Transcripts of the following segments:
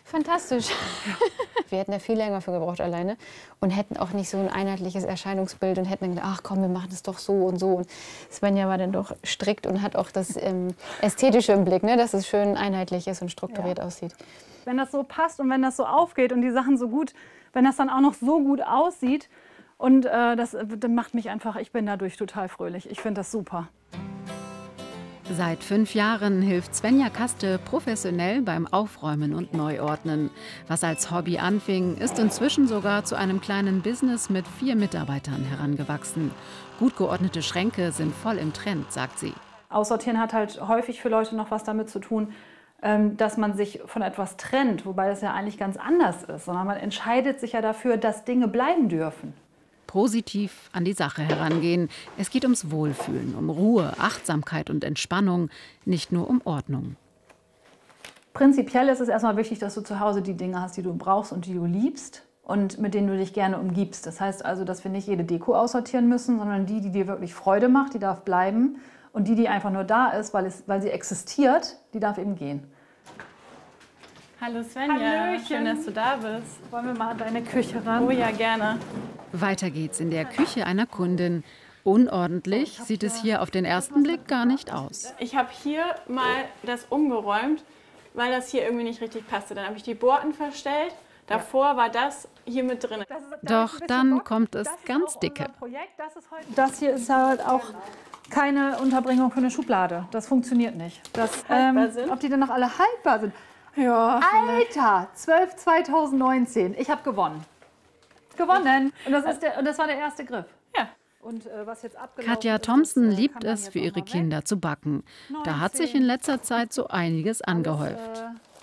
Fantastisch. Wir hätten ja viel länger für gebraucht alleine und hätten auch nicht so ein einheitliches Erscheinungsbild und hätten dann gedacht, ach komm, wir machen das doch so und so. Und Svenja war dann doch strikt und hat auch das Ästhetische im Blick, ne? Dass es schön einheitlich ist und strukturiert aussieht. Wenn das so passt und wenn das so aufgeht und die Sachen so gut, wenn das dann auch noch so gut aussieht und das macht mich einfach, ich bin dadurch total fröhlich. Ich finde das super. Seit 5 Jahren hilft Svenja Kaste professionell beim Aufräumen und Neuordnen. Was als Hobby anfing, ist inzwischen sogar zu einem kleinen Business mit 4 Mitarbeitern herangewachsen. Gut geordnete Schränke sind voll im Trend, sagt sie. Aussortieren hat halt häufig für Leute noch was damit zu tun, dass man sich von etwas trennt, wobei das ja eigentlich ganz anders ist, sondern man entscheidet sich ja dafür, dass Dinge bleiben dürfen. Positiv an die Sache herangehen. Es geht ums Wohlfühlen, um Ruhe, Achtsamkeit und Entspannung, nicht nur um Ordnung. Prinzipiell ist es erstmal wichtig, dass du zu Hause die Dinge hast, die du brauchst und die du liebst und mit denen du dich gerne umgibst. Das heißt also, dass wir nicht jede Deko aussortieren müssen, sondern die, die dir wirklich Freude macht, die darf bleiben. Und die, die einfach nur da ist, weil sie existiert, die darf eben gehen. Hallo Svenja, Hallöchen. Schön, dass du da bist. Wollen wir mal an deine Küche ran? Oh ja, gerne. Weiter geht's in der Küche einer Kundin. Unordentlich sieht es hier auf den ersten Blick gar nicht aus. Ich habe hier mal das umgeräumt, weil das hier irgendwie nicht richtig passte. Dann habe ich die Borten verstellt. Davor war das hier mit drin. Doch dann kommt es ganz dicke. Das hier ist halt auch keine Unterbringung für eine Schublade. Das funktioniert nicht. Haltbar sind? Ob die denn noch alle haltbar sind? Ja. Alter, 12/2019. Ich habe gewonnen. Gewonnen. Und das war der erste Griff. Ja. Und, was jetzt Katja Thompson liebt es, für ihre Kinder zu backen. Da hat sich in letzter Zeit so einiges angehäuft.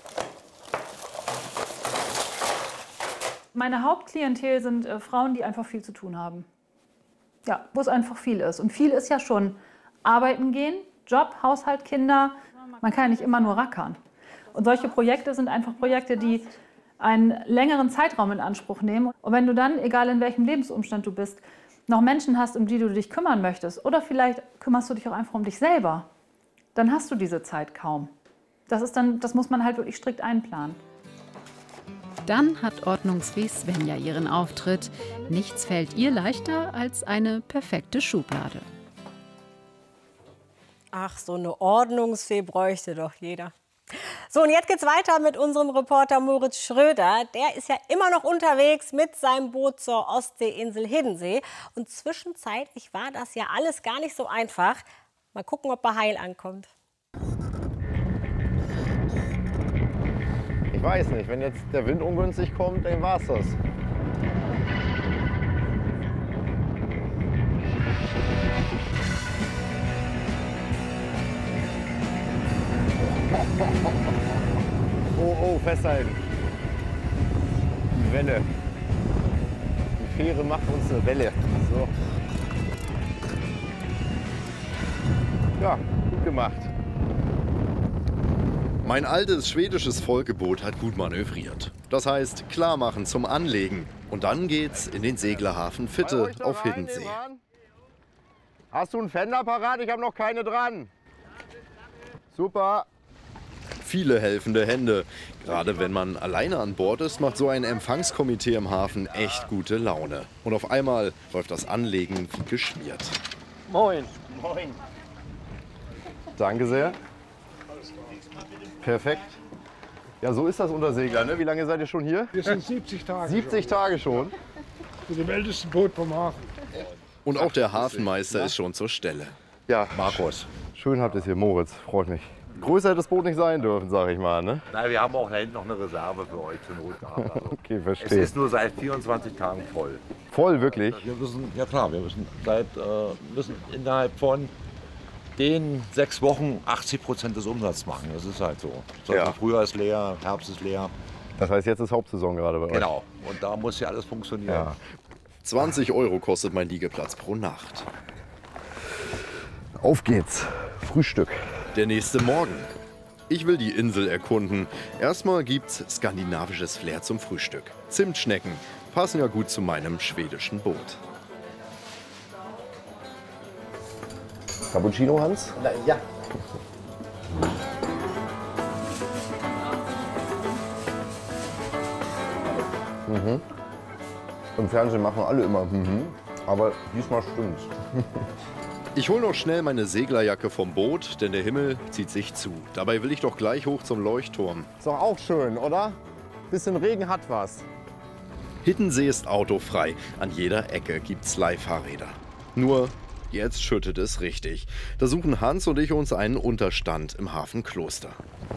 Meine Hauptklientel sind Frauen, die einfach viel zu tun haben. Ja, wo es einfach viel ist. Und viel ist ja schon arbeiten gehen, Job, Haushalt, Kinder. Man kann ja nicht immer nur rackern. Und solche Projekte sind einfach Projekte, die einen längeren Zeitraum in Anspruch nehmen. Und wenn du dann, egal in welchem Lebensumstand du bist, noch Menschen hast, um die du dich kümmern möchtest, oder vielleicht kümmerst du dich auch einfach um dich selber, dann hast du diese Zeit kaum. Das muss man halt wirklich strikt einplanen. Dann hat ordnungsfee Svenja ihren Auftritt. Nichts fällt ihr leichter als eine perfekte Schublade. Ach, so eine Ordnungsfee bräuchte doch jeder. So, und jetzt geht's weiter mit unserem Reporter Moritz Schröder. Der ist ja immer noch unterwegs mit seinem Boot zur Ostseeinsel Hiddensee. Und zwischenzeitlich war das ja alles gar nicht so einfach. Mal gucken, ob er heil ankommt. Ich weiß nicht, wenn jetzt der Wind ungünstig kommt, dann war's das. Oh, oh, festhalten. Die Welle. Die Fähre macht uns eine Welle. So. Ja, gut gemacht. Mein altes schwedisches Volkeboot hat gut manövriert. Das heißt, klar machen zum Anlegen. Und dann geht's in den Seglerhafen Fitte auf Hiddensee. Hast du einen Fender parat? Ich habe noch keine dran. Super. Viele helfende Hände. Gerade wenn man alleine an Bord ist, macht so ein Empfangskomitee im Hafen echt gute Laune. Und auf einmal läuft das Anlegen wie geschmiert. Moin. Moin. Danke sehr. Perfekt. Ja, so ist das unter Segler, ne? Wie lange seid ihr schon hier? Wir sind 70 Tage 70 Tage schon. Mit dem ältesten Boot vom Hafen. Und auch der Hafenmeister ist schon zur Stelle. Ja, Markus. schön habt ihr es hier, Moritz. Freut mich. Größer hätte das Boot nicht sein dürfen, sag ich mal, ne? Nein, wir haben auch da hinten noch eine Reserve für euch zur Not gehabt. Also Okay, es verstehe. ist nur seit 24 Tagen voll. Voll, wirklich? Wir müssen, ja klar, wir müssen innerhalb von den 6 Wochen 80% des Umsatzes machen. Das ist halt so. Ja. Frühjahr ist leer, Herbst ist leer. Das heißt, jetzt ist Hauptsaison gerade bei euch. Genau. Und da muss ja alles funktionieren. Ja. 20 € kostet mein Liegeplatz pro Nacht. Auf geht's. Frühstück. Der nächste Morgen. Ich will die Insel erkunden. Erstmal gibt's skandinavisches Flair zum Frühstück. Zimtschnecken passen ja gut zu meinem schwedischen Boot. Cappuccino, Hans? Na, ja. Im Fernsehen machen alle immer, aber diesmal stimmt's. Ich hole noch schnell meine Seglerjacke vom Boot, denn der Himmel zieht sich zu. Dabei will ich doch gleich hoch zum Leuchtturm. Ist doch auch schön, oder? Bisschen Regen hat was. Hiddensee ist autofrei. An jeder Ecke gibt's Leihfahrräder. Nur jetzt schüttet es richtig. Da suchen Hans und ich uns einen Unterstand im Hafen Kloster.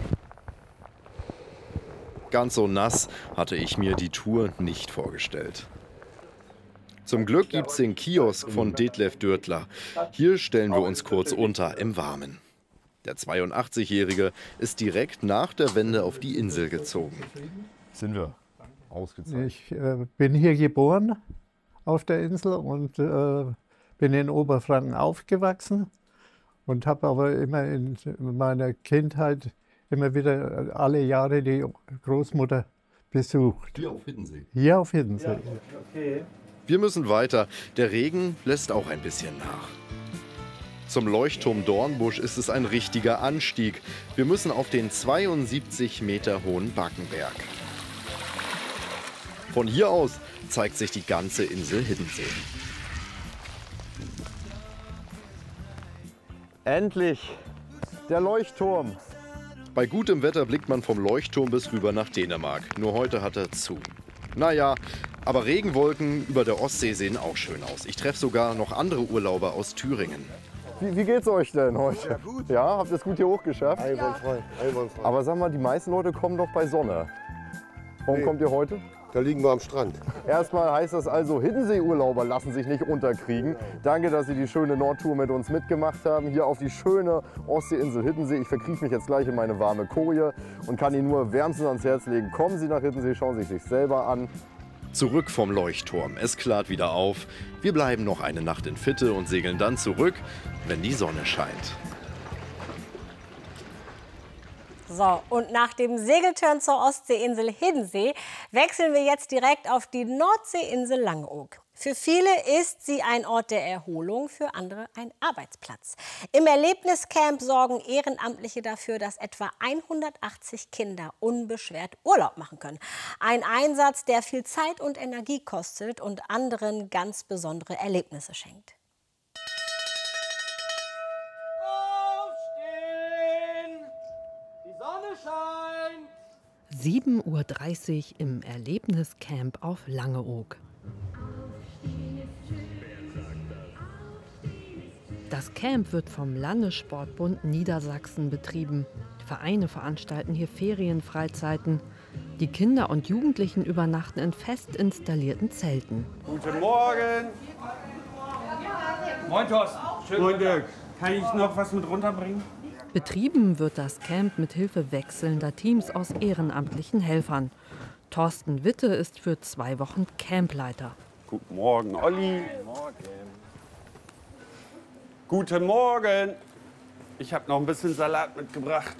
Ganz so nass hatte ich mir die Tour nicht vorgestellt. Zum Glück gibt's den Kiosk von Detlef Dürtler. Hier stellen wir uns kurz unter im Warmen. Der 82-Jährige ist direkt nach der Wende auf die Insel gezogen. Sind wir ausgezeichnet. Ich bin hier geboren auf der Insel und bin in Oberfranken aufgewachsen und habe aber immer in meiner Kindheit immer wieder alle Jahre die Großmutter besucht. Hier auf Hiddensee? Hier auf Hiddensee. Ja, okay. Wir müssen weiter. Der Regen lässt auch ein bisschen nach. Zum Leuchtturm Dornbusch ist es ein richtiger Anstieg. Wir müssen auf den 72 Meter hohen Backenberg. Von hier aus zeigt sich die ganze Insel Hiddensee. Endlich der Leuchtturm. Bei gutem Wetter blickt man vom Leuchtturm bis rüber nach Dänemark. Nur heute hat er zu. Naja, aber Regenwolken über der Ostsee sehen auch schön aus. Ich treffe sogar noch andere Urlauber aus Thüringen. Wie geht's euch denn heute? Ja, gut. Ja, habt ihr es gut hier hochgeschafft? Einwandfrei, einwandfrei. Aber sag mal, die meisten Leute kommen doch bei Sonne. Warum kommt ihr heute? Da liegen wir am Strand. Erstmal heißt das also, Hiddensee-Urlauber lassen sich nicht unterkriegen. Danke, dass Sie die schöne Nordtour mit uns mitgemacht haben. Hier auf die schöne Ostseeinsel Hiddensee. Ich verkrieche mich jetzt gleich in meine warme Koje und kann Ihnen nur wärmstens ans Herz legen. Kommen Sie nach Hiddensee, schauen Sie sich selber an. Zurück vom Leuchtturm. Es klart wieder auf. Wir bleiben noch eine Nacht in Fitte und segeln dann zurück, wenn die Sonne scheint. So, und nach dem Segeltörn zur Ostseeinsel Hiddensee wechseln wir jetzt direkt auf die Nordseeinsel Langeoog. Für viele ist sie ein Ort der Erholung, für andere ein Arbeitsplatz. Im Erlebniscamp sorgen Ehrenamtliche dafür, dass etwa 180 Kinder unbeschwert Urlaub machen können. Ein Einsatz, der viel Zeit und Energie kostet und anderen ganz besondere Erlebnisse schenkt. Aufstehen! Die Sonne scheint! 7:30 Uhr im Erlebniscamp auf Langeoog. Das Camp wird vom Landessportbund Niedersachsen betrieben. Vereine veranstalten hier Ferienfreizeiten. Die Kinder und Jugendlichen übernachten in fest installierten Zelten. Guten Morgen! Moin Thorsten! Schön, Dirk. Kann ich noch was mit runterbringen? Betrieben wird das Camp mit Hilfe wechselnder Teams aus ehrenamtlichen Helfern. Thorsten Witte ist für 2 Wochen Campleiter. Guten Morgen, Olli. Guten Morgen. Guten Morgen. Ich habe noch ein bisschen Salat mitgebracht.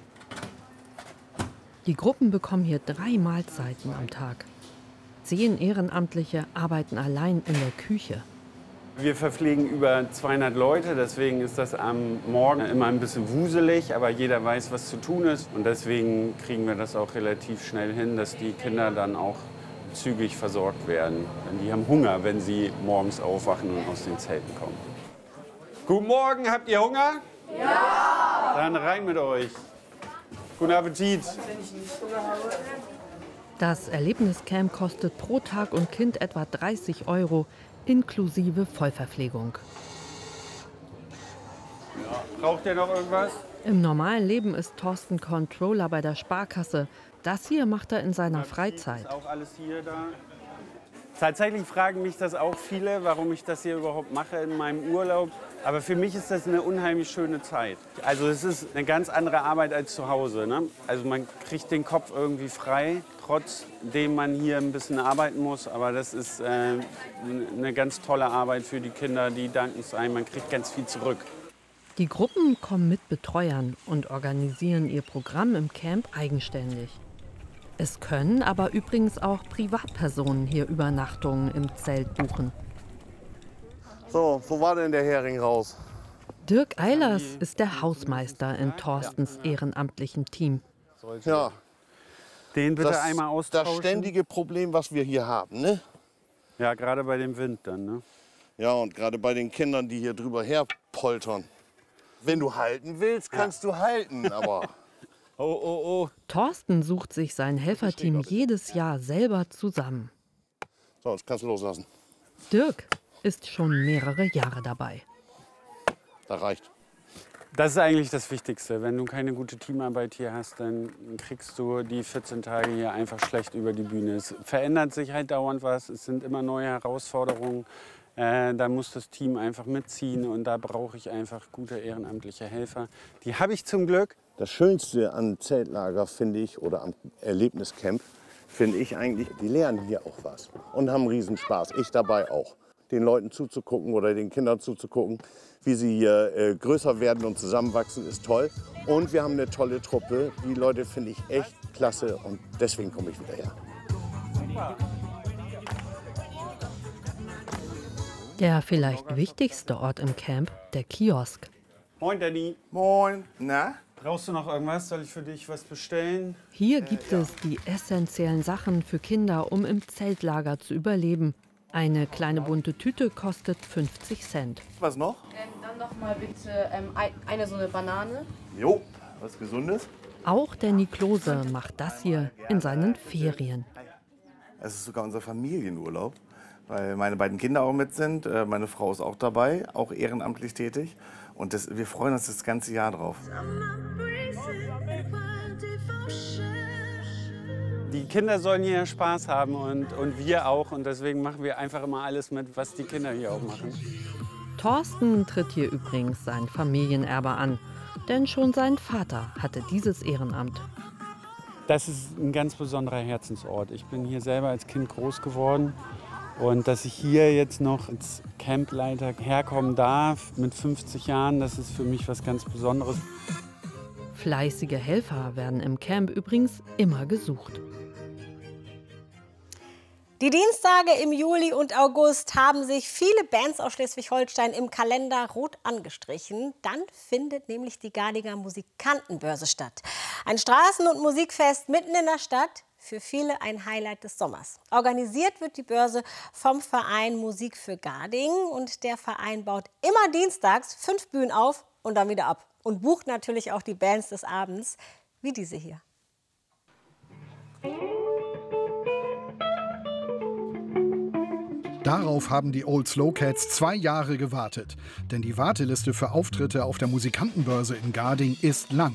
Die Gruppen bekommen hier 3 Mahlzeiten am Tag. 10 Ehrenamtliche arbeiten allein in der Küche. Wir verpflegen über 200 Leute, deswegen ist das am Morgen immer ein bisschen wuselig, aber jeder weiß, was zu tun ist. Und deswegen kriegen wir das auch relativ schnell hin, dass die Kinder dann auch zügig versorgt werden. Denn die haben Hunger, wenn sie morgens aufwachen und aus den Zelten kommen. Guten Morgen, habt ihr Hunger? Ja! Dann rein mit euch. Guten Appetit. Das Erlebniscamp kostet pro Tag und Kind etwa 30 € inklusive Vollverpflegung. Ja. Braucht ihr noch irgendwas? Im normalen Leben ist Thorsten Controller bei der Sparkasse. Das hier macht er in seiner Freizeit. Ist auch alles hier da. Tatsächlich fragen mich das auch viele, warum ich das hier überhaupt mache in meinem Urlaub. Aber für mich ist das eine unheimlich schöne Zeit. Also es ist eine ganz andere Arbeit als zu Hause, ne? Also man kriegt den Kopf irgendwie frei, trotzdem man hier ein bisschen arbeiten muss. Aber das ist eine ganz tolle Arbeit für die Kinder, die danken es einem. Man kriegt ganz viel zurück. Die Gruppen kommen mit Betreuern und organisieren ihr Programm im Camp eigenständig. Es können aber übrigens auch Privatpersonen hier Übernachtungen im Zelt buchen. So, wo war denn der Hering raus? Dirk Eilers ist der Hausmeister in Thorstens ehrenamtlichen Team. Ja, Den bitte einmal austauschen. Das ständige Problem, was wir hier haben, ne? Ja, gerade bei dem Wind dann, ne? Ja, und gerade bei den Kindern, die hier drüber herpoltern. Wenn du halten willst, kannst du halten, aber... Oh. Thorsten sucht sich sein Helferteam jedes Jahr selber zusammen. So, jetzt kannst du loslassen. Dirk ist schon mehrere Jahre dabei. Das reicht. Das ist eigentlich das Wichtigste. Wenn du keine gute Teamarbeit hier hast, dann kriegst du die 14 Tage hier einfach schlecht über die Bühne. Es verändert sich halt dauernd was, es sind immer neue Herausforderungen. Da muss das Team einfach mitziehen und da brauche ich einfach gute ehrenamtliche Helfer. Die habe ich zum Glück. Das Schönste am Zeltlager, finde ich, oder am Erlebniscamp, finde ich eigentlich, die lernen hier auch was und haben Riesenspaß. Ich dabei auch. Den Leuten zuzugucken oder den Kindern zuzugucken, wie sie hier größer werden und zusammenwachsen, ist toll. Und wir haben eine tolle Truppe. Die Leute finde ich echt klasse und deswegen komme ich wieder her. Der vielleicht wichtigste Ort im Camp, der Kiosk. Moin, Danny. Moin. Na? Brauchst du noch irgendwas? Soll ich für dich was bestellen? Hier gibt es die essentiellen Sachen für Kinder, um im Zeltlager zu überleben. Eine kleine bunte Tüte kostet 50 Cent. Was noch? Dann noch mal bitte eine so eine Banane. Jo, was Gesundes. Auch Danny Klose macht das hier in seinen Ferien. Es ist sogar unser Familienurlaub, weil meine beiden Kinder auch mit sind. Meine Frau ist auch dabei, auch ehrenamtlich tätig. Und wir freuen uns das ganze Jahr drauf. Die Kinder sollen hier Spaß haben und wir auch. Und deswegen machen wir einfach immer alles mit, was die Kinder hier auch machen. Thorsten tritt hier übrigens sein Familienerbe an. Denn schon sein Vater hatte dieses Ehrenamt. Das ist ein ganz besonderer Herzensort. Ich bin hier selber als Kind groß geworden. Und dass ich hier jetzt noch als Campleiter herkommen darf mit 50 Jahren, das ist für mich was ganz Besonderes. Fleißige Helfer werden im Camp übrigens immer gesucht. Die Dienstage im Juli und August haben sich viele Bands aus Schleswig-Holstein im Kalender rot angestrichen. Dann findet nämlich die Gardinger Musikantenbörse statt. Ein Straßen- und Musikfest mitten in der Stadt. Für viele ein Highlight des Sommers. Organisiert wird die Börse vom Verein Musik für Garding. Und der Verein baut immer dienstags 5 Bühnen auf und dann wieder ab. Und bucht natürlich auch die Bands des Abends, wie diese hier. Darauf haben die Old Slow Cats 2 Jahre gewartet. Denn die Warteliste für Auftritte auf der Musikantenbörse in Garding ist lang.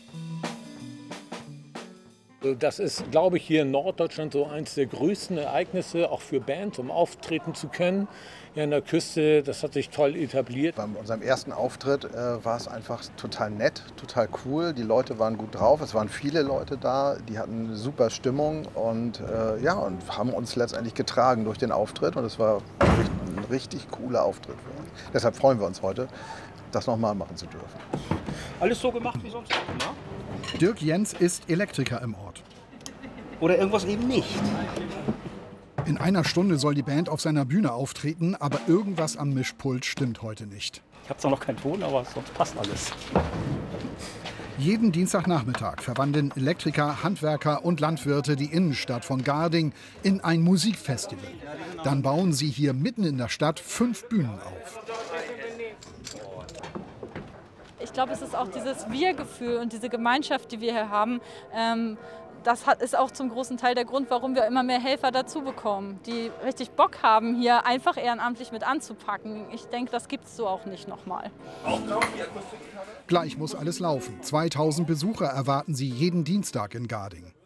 Das ist, glaube ich, hier in Norddeutschland so eines der größten Ereignisse, auch für Bands, um auftreten zu können. Hier an der Küste, das hat sich toll etabliert. Bei unserem ersten Auftritt war es einfach total nett, total cool. Die Leute waren gut drauf, es waren viele Leute da, die hatten eine super Stimmung und, und haben uns letztendlich getragen durch den Auftritt. Und es war ein richtig cooler Auftritt für uns. Deshalb freuen wir uns heute, das nochmal machen zu dürfen. Alles so gemacht wie sonst auch immer? Dirk Jens ist Elektriker im Ort. Oder irgendwas eben nicht. In einer Stunde soll die Band auf seiner Bühne auftreten, aber irgendwas am Mischpult stimmt heute nicht. Ich habe zwar noch keinen Ton, aber sonst passt alles. Jeden Dienstagnachmittag verwandeln Elektriker, Handwerker und Landwirte die Innenstadt von Garding in ein Musikfestival. Dann bauen sie hier mitten in der Stadt 5 Bühnen auf. Ich glaube, es ist auch dieses Wir-Gefühl und diese Gemeinschaft, die wir hier haben, ist auch zum großen Teil der Grund, warum wir immer mehr Helfer dazu bekommen, die richtig Bock haben, hier einfach ehrenamtlich mit anzupacken. Ich denke, das gibt es so auch nicht nochmal. Gleich muss alles laufen. 2000 Besucher erwarten sie jeden Dienstag in Garding.